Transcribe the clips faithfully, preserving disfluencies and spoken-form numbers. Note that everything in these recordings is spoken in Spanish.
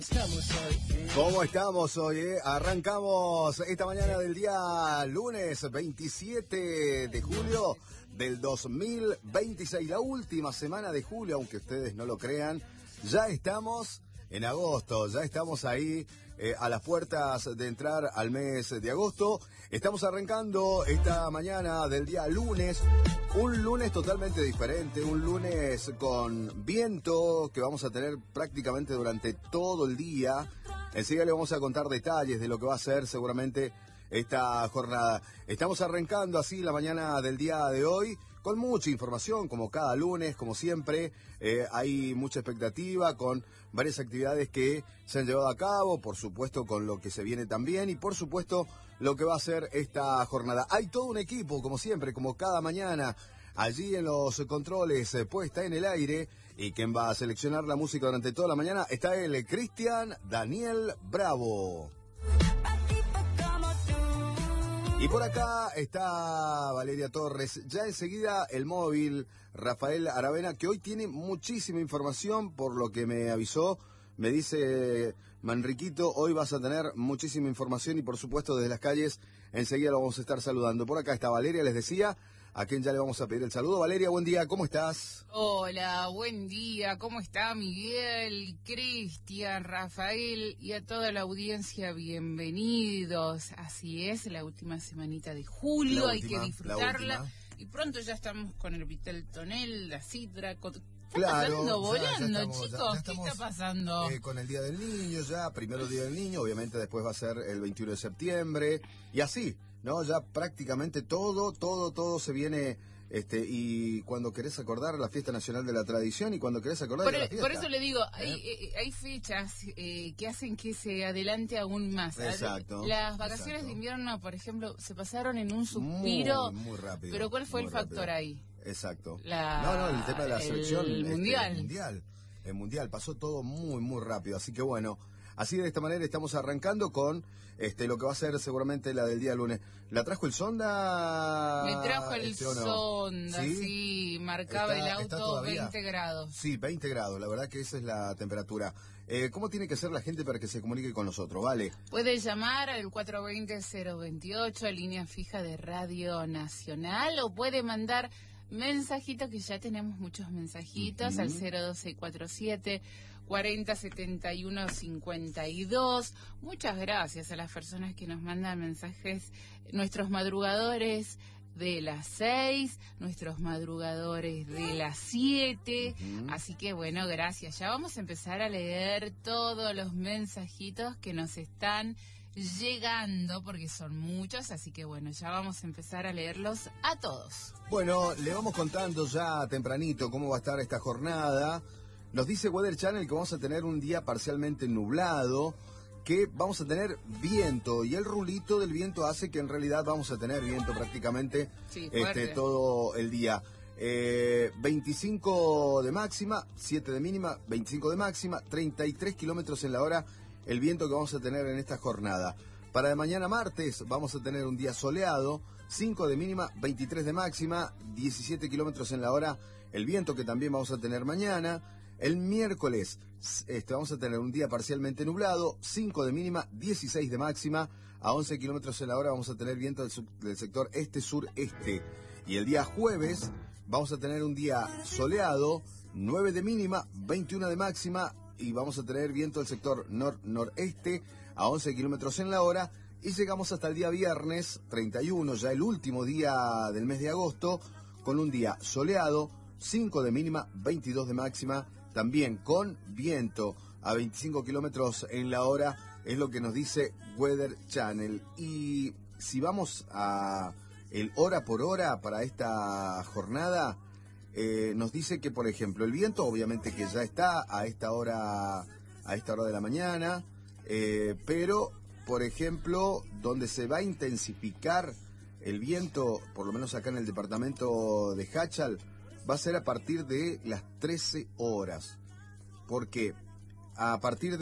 Estamos hoy. ¿Cómo estamos hoy? Eh? Arrancamos esta mañana del día lunes veintisiete de julio del dos mil veintiséis, la última semana de julio, aunque ustedes no lo crean. Ya estamos en agosto, ya estamos ahí eh, a las puertas de entrar al mes de agosto. Estamos arrancando esta mañana del día lunes, un lunes totalmente diferente, un lunes con viento que vamos a tener prácticamente durante todo el día. Enseguida le vamos a contar detalles de lo que va a ser seguramente esta jornada. Estamos arrancando así la mañana del día de hoy con mucha información, como cada lunes, como siempre. Eh, hay mucha expectativa con varias actividades que se han llevado a cabo, por supuesto con lo que se viene también y por supuesto lo que va a ser esta jornada. Hay todo un equipo, como siempre, como cada mañana, allí en los controles, eh, puesta en el aire, y quien va a seleccionar la música durante toda la mañana está el Cristian Daniel Bravo. Y por acá está Valeria Torres, ya enseguida el móvil Rafael Aravena, que hoy tiene muchísima información por lo que me avisó. Me dice Manriquito, hoy vas a tener muchísima información y por supuesto desde las calles enseguida lo vamos a estar saludando. Por acá está Valeria, les decía, a quien ya le vamos a pedir el saludo. Valeria, buen día, ¿cómo estás? Hola, buen día, ¿cómo está Miguel, Cristian, Rafael y a toda la audiencia? Bienvenidos. Así es, la última semanita de julio, La hay última, que disfrutarla. la Y pronto ya estamos con el Vitel Tonel, la Sidra. Con... ¿Está Claro, pasando ya- volando, ya estamos, chicos? ya- ya ¿Qué estamos, está pasando? Eh, con el Día del Niño ya, primero Día del Niño, obviamente después va a ser el veintiuno de septiembre, y así, ¿no? Ya prácticamente todo, todo, todo se viene, este, y cuando querés acordar la Fiesta Nacional de la Tradición, y cuando querés acordar Por, de la fiesta. por eso le digo, hay, ¿Eh? eh, hay fechas eh, que hacen que se adelante aún más. Exacto, Las vacaciones exacto. de invierno, por ejemplo, se pasaron en un suspiro. Muy, muy rápido. Pero ¿cuál fue muy el factor rápido. ahí? Exacto. La- No, no, el tema de la el selección. este, mundial. El mundial. El mundial. Pasó todo muy, muy rápido. Así que bueno, así de esta manera estamos arrancando con este lo que va a ser seguramente la del día lunes. ¿La trajo el Sonda? Me trajo el este, o no? Sonda, sí, ¿Sí? marcaba ¿Está- el está auto todavía? veinte grados. Sí, veinte grados. La verdad que esa es la temperatura. Eh, ¿Cómo tiene que ser la gente para que se comunique con nosotros? Vale. Puede llamar al cuatro dos cero, cero veintiocho, línea fija de Radio Nacional, o puede mandar mensajitos, que ya tenemos muchos mensajitos, Ujú. al cero dos seis cuatro siete, cuarenta setenta y uno cincuenta y dos. Muchas gracias a las personas que nos mandan mensajes, nuestros madrugadores de las seis, nuestros madrugadores de las siete, Ujú. así que bueno, gracias. Ya vamos a empezar a leer todos los mensajitos que nos están llegando, porque son muchos, así que bueno, ya vamos a empezar a leerlos a todos. Bueno, le vamos contando ya tempranito cómo va a estar esta jornada. Nos dice Weather Channel que vamos a tener un día parcialmente nublado, que vamos a tener viento, y el rulito del viento hace que en realidad vamos a tener viento prácticamente Sí, fuerte. este, todo el día. Eh, veinticinco de máxima, siete de mínima, veinticinco de máxima, treinta y tres kilómetros en la hora el viento que vamos a tener en esta jornada. Para de mañana martes vamos a tener un día soleado, cinco de mínima, veintitrés de máxima, diecisiete kilómetros en la hora el viento que también vamos a tener mañana. El miércoles este, vamos a tener un día parcialmente nublado, cinco de mínima, dieciséis de máxima, a once kilómetros en la hora vamos a tener viento del, sub, del sector este-sur-este. Y el día jueves vamos a tener un día soleado, nueve de mínima, veintiuno de máxima, y vamos a tener viento del sector nor-noreste a once kilómetros en la hora. Y llegamos hasta el día viernes treinta y uno, ya el último día del mes de agosto, con un día soleado, cinco de mínima, veintidós de máxima, también con viento a veinticinco kilómetros en la hora, es lo que nos dice Weather Channel. Y si vamos a el hora por hora para esta jornada, eh, nos dice que, por ejemplo, el viento obviamente que ya está a esta hora, a esta hora de la mañana, eh, pero, por ejemplo, donde se va a intensificar el viento, por lo menos acá en el departamento de Hachal, va a ser a partir de las trece horas. Porque a partir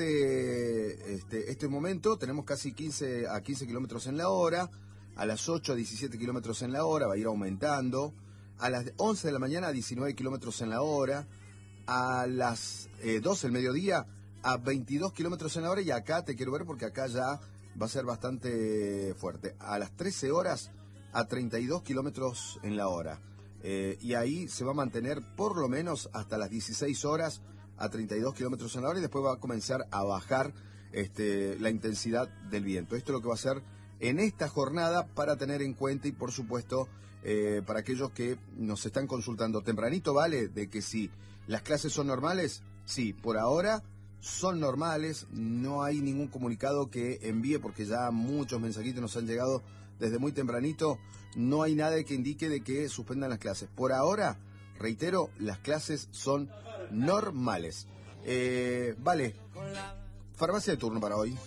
de este, este momento tenemos casi quince a quince kilómetros en la hora, a las ocho a diecisiete kilómetros en la hora, va a ir aumentando, a las once de la mañana a diecinueve kilómetros en la hora, a las eh, doce del mediodía a veintidós kilómetros en la hora, y acá te quiero ver porque acá ya va a ser bastante fuerte. A las trece horas a treinta y dos kilómetros en la hora. Eh, y ahí se va a mantener por lo menos hasta las dieciséis horas a treinta y dos kilómetros en la hora, y después va a comenzar a bajar este, la intensidad del viento. Esto es lo que va a ser en esta jornada para tener en cuenta, y por supuesto eh, para aquellos que nos están consultando tempranito, ¿vale? De que si las clases son normales, sí, por ahora son normales, no hay ningún comunicado que envíe, porque ya muchos mensajitos nos han llegado desde muy tempranito, no hay nada que indique de que suspendan las clases. Por ahora, reitero, las clases son normales. Eh, vale, farmacia de turno para hoy.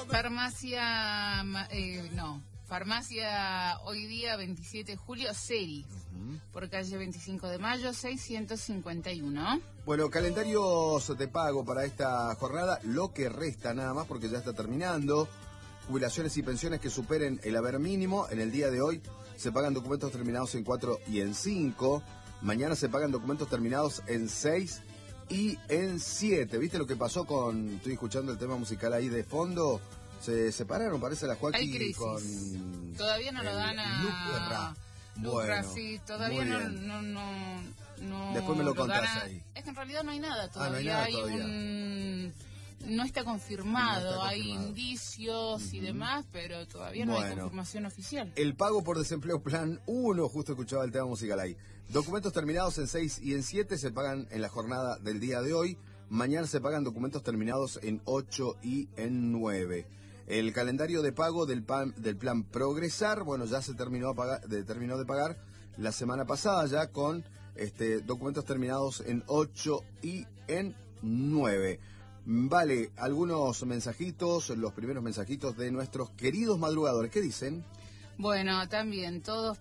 Farmacia, eh, no, farmacia hoy día veintisiete de julio, Seri, uh-huh. por calle veinticinco de mayo, seiscientos cincuenta y uno. Bueno, calendarios de pago para esta jornada, lo que resta nada más porque ya está terminando. Jubilaciones y pensiones que superen el haber mínimo. En el día de hoy se pagan documentos terminados en cuatro y en cinco. Mañana se pagan documentos terminados en seis y en siete. ¿Viste lo que pasó con... Estoy escuchando el tema musical ahí de fondo. Se separaron, parece, la Joaquín con... Todavía no lo dan a... Lucra, bueno, sí, todavía no, no, no, no... Después me lo contás a... ahí. Es que en realidad no hay nada todavía. Ah, no hay nada hay todavía. Un... No está confirmado, no está confirmado. Hay indicios uh-huh. y demás, pero todavía no bueno, hay confirmación oficial. El pago por desempleo plan uno, justo escuchaba el tema musical ahí. Documentos terminados en seis y en siete se pagan en la jornada del día de hoy. Mañana se pagan documentos terminados en ocho y en nueve. El calendario de pago del, pan, del plan Progresar, bueno, ya se terminó, a pagar, de, terminó de pagar la semana pasada ya con este, documentos terminados en ocho y en nueve. Vale, algunos mensajitos, los primeros mensajitos de nuestros queridos madrugadores. ¿Qué dicen? Bueno, también todos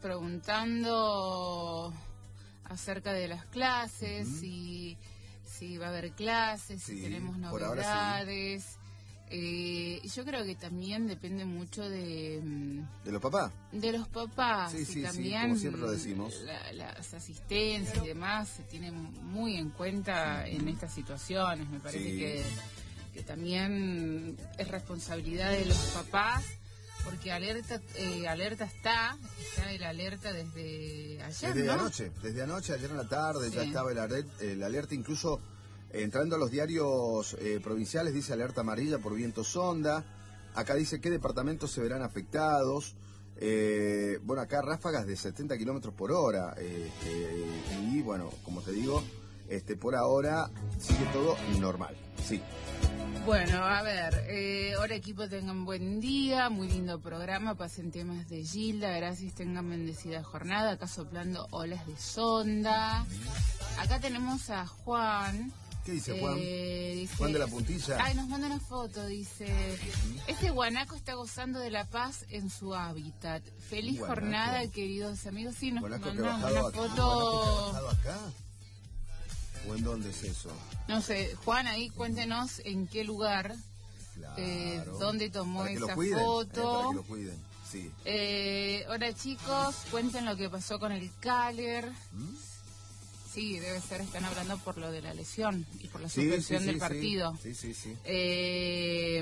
preguntando acerca de las clases, uh-huh. si, si va a haber clases, sí, si tenemos novedades. Sí. Eh, yo creo que también depende mucho de... ¿De los papás? De los papás. Sí, sí, y también sí, como siempre lo decimos. La, las asistencias y demás se tienen muy en cuenta en estas situaciones. Me parece sí. que, que también es responsabilidad de los papás, porque alerta eh, alerta está, está el alerta desde ayer, Desde ¿no? anoche, desde anoche, ayer en la tarde sí. ya estaba el alerta, el alerta incluso... Entrando a los diarios eh, provinciales, dice alerta amarilla por viento sonda. Acá dice qué departamentos se verán afectados. Eh, bueno, acá ráfagas de setenta kilómetros por hora. Eh, eh, y bueno, como te digo, este por ahora sigue todo normal. Sí. Bueno, a ver, eh, ahora equipo, tengan buen día, muy lindo programa, pasen temas de Gilda, gracias, tengan bendecida jornada, acá soplando olas de sonda. Acá tenemos a Juan. ¿Qué dice Juan? Eh, dice, Juan de la Puntilla. Ay, nos manda una foto, dice, este guanaco está gozando de la paz en su hábitat. Feliz guanaco. Jornada, queridos amigos. Sí, nos guanaco mandamos que una acá. foto. ¿Bajado acá? ¿O en dónde es eso? No sé, Juan, ahí cuéntenos en qué lugar, claro. eh, dónde tomó para que esa lo cuiden, foto. Eh, para que lo cuiden, sí. Eh, ahora, chicos, cuenten lo que pasó con el Caler. ¿Mm? Sí, debe ser, están hablando por lo de la lesión y por la sí, suspensión sí, sí, del partido. Sí, sí, sí. Eh,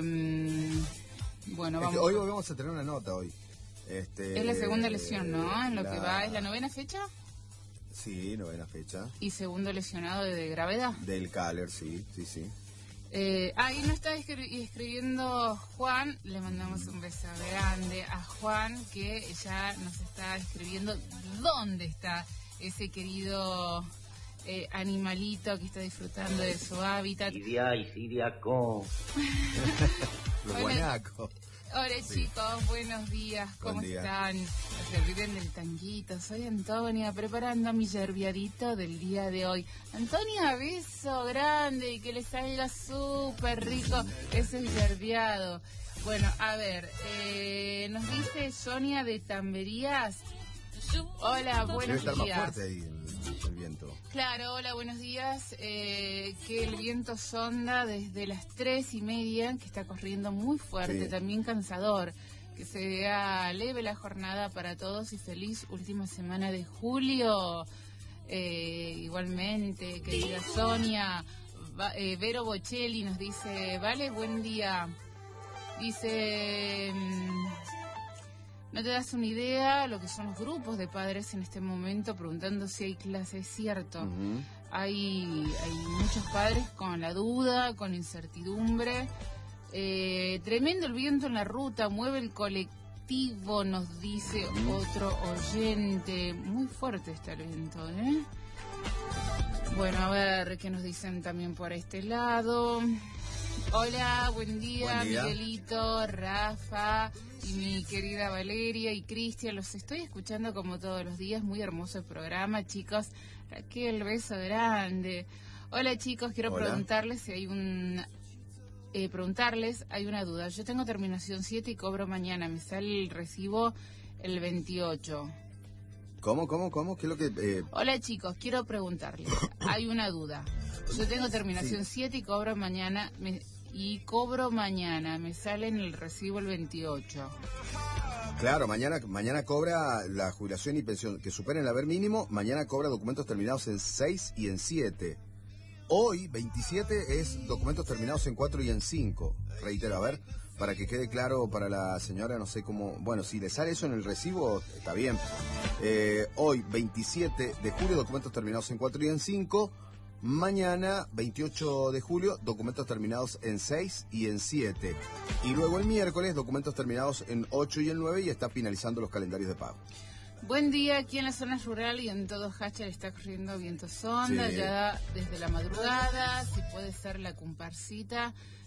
bueno, vamos. Es que hoy vamos a tener una nota hoy. Este, es la segunda lesión, ¿no? En lo la... que va, ¿es la novena fecha? Sí, novena fecha. ¿Y segundo lesionado de gravedad? Del Caler, sí, sí, sí. Eh, ahí nos está escri- escribiendo Juan, le mandamos un beso grande a Juan, que ya nos está escribiendo dónde está ese querido eh, animalito que está disfrutando de su hábitat. Siria y Siria con... Los guanacos. Hola sí. Chicos, buenos días, ¿cómo Buen día. están? Se olviden del tanguito, soy Antonia, preparando mi yerbiadito del día de hoy. Antonia, beso grande y que le salga súper rico ese yerbiado. Bueno, a ver, eh, nos dice Sonia de Tamberías. Hola, buenos Debe estar días. más fuerte ahí el, el viento. Claro, hola, buenos días. Eh, que el viento sonda desde las tres y media, que está corriendo muy fuerte, sí. También cansador. Que se vea leve la jornada para todos y feliz última semana de julio. Eh, igualmente, querida Sonia, Va, eh, Vero Bocelli nos dice, vale, buen día. Dice, mmm, no te das una idea lo que son los grupos de padres en este momento preguntando si hay clases, cierto. Uh-huh. Hay, hay muchos padres con la duda, con incertidumbre. Eh, tremendo el viento en la ruta, mueve el colectivo, nos dice otro oyente. Muy fuerte está el viento, ¿eh? Bueno, a ver qué nos dicen también por este lado. Hola, buen día, buen día. Miguelito, Rafa y mi querida Valeria y Cristian. Los estoy escuchando como todos los días. Muy hermoso el programa, chicos. Raquel, beso grande. Hola, chicos, quiero Hola. preguntarles si hay un... Eh, preguntarles, hay una duda. Yo tengo terminación siete y cobro mañana. Me sale el recibo el veintiocho. ¿Cómo, cómo, cómo? ¿Qué es lo que...? Eh... Hola, chicos, quiero preguntarles. Hay una duda. Yo tengo terminación siete y cobro mañana. Me, y cobro mañana. Me sale en el recibo el veintiocho. Claro, mañana mañana cobra la jubilación y pensión que superen el haber mínimo. Mañana cobra documentos terminados en seis y en siete. Hoy, veintisiete, es documentos terminados en cuatro y en cinco. Reitero, a ver, para que quede claro para la señora, no sé cómo... Bueno, si le sale eso en el recibo, está bien. Eh, hoy, veintisiete de julio, documentos terminados en cuatro y en cinco. Mañana, veintiocho de julio, documentos terminados en seis y en siete. Y luego el miércoles, documentos terminados en ocho y en nueve, y está finalizando los calendarios de pago. Buen día, aquí en la zona rural y en todo Hachal está corriendo viento sonda, sí. Ya desde la madrugada, si puede ser la comparsita